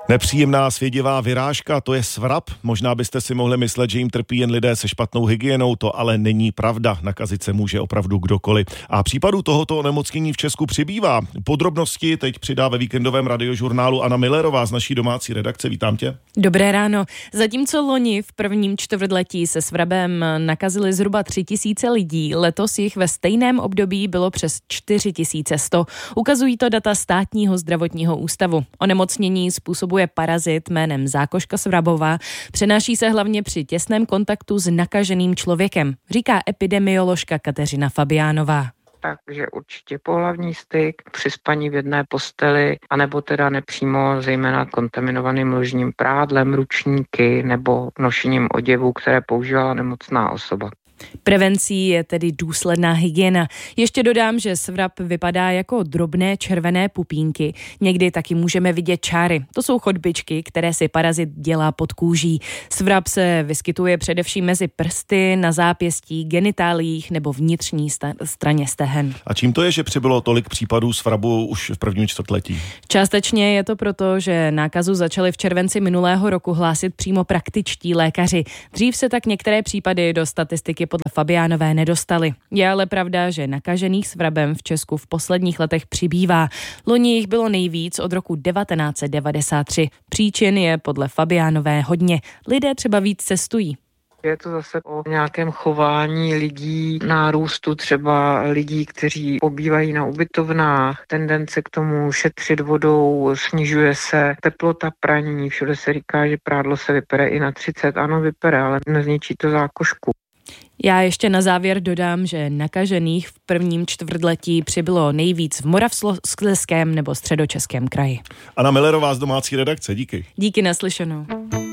Nepříjemná svědivá vyrážka, to je svrab. Možná byste si mohli myslet, že jim trpí jen lidé se špatnou hygienou, to ale není pravda. Nakazit se může opravdu kdokoliv. A případů tohoto onemocnění v Česku přibývá. Podrobnosti teď přidá ve víkendovém radiožurnálu Anna Millerová z naší domácí redakce. Vítám tě. Dobré ráno. Zatímco loni v prvním čtvrtletí se svrabem nakazili zhruba 3000 lidí, letos jich ve stejném období bylo přes 4100. Ukazují to data Státního zdravotního ústavu. Onemocnění způsobuje parazit jménem zákoška svrabová. Přenáší se hlavně při těsném kontaktu s nakaženým člověkem, říká epidemioložka Kateřina Fabiánová. Takže určitě pohlavní styk, při spaní v jedné posteli, anebo teda nepřímo, zejména kontaminovaným ložním prádlem, ručníky nebo nošením oděvů, které používala nemocná osoba. Prevencí je tedy důsledná hygiena. Ještě dodám, že svrab vypadá jako drobné červené pupínky. Někdy taky můžeme vidět čáry. To jsou chodbičky, které si parazit dělá pod kůží. Svrab se vyskytuje především mezi prsty, na zápěstí, genitáliích nebo vnitřní straně stehen. A čím to je, že přibylo tolik případů svrabu už v prvním čtvrtletí? Částečně je to proto, že nákazu začali v červenci minulého roku hlásit přímo praktičtí lékaři. Dřív se tak některé případy do statistiky podle Fabiánové nedostaly. Je ale pravda, že nakažených svrabem v Česku v posledních letech přibývá. Loni jich bylo nejvíc od roku 1993. Příčin je podle Fabiánové hodně. Lidé třeba víc cestují. Je to zase o nějakém chování lidí, nárůstu třeba lidí, kteří pobývají na ubytovnách, tendence k tomu šetřit vodou, snižuje se teplota praní, všude se říká, že prádlo se vypere i na 30, ano vypere, ale nezničí to zákošku. Já ještě na závěr dodám, že nakažených v prvním čtvrtletí přibylo nejvíc v Moravskoslezském nebo Středočeském kraji. Anna Millerová z domácí redakce, díky. Díky, naslyšenou.